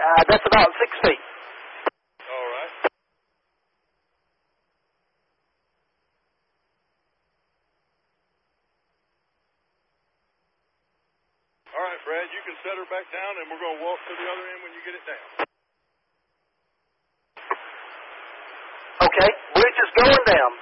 That's about 6 feet. All right. All right, Fred, you can set her back down, and we're going to walk to the other end when you get it down. Okay, bridge is going down.